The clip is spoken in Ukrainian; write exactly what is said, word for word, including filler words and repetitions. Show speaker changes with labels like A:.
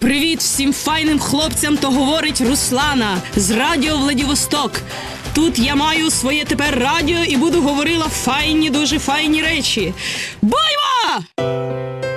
A: Привіт всім файним хлопцям, то говорить Руслана з радіо Владивосток. Тут я маю своє тепер радіо і буду говорила файні, дуже файні речі. Бойва!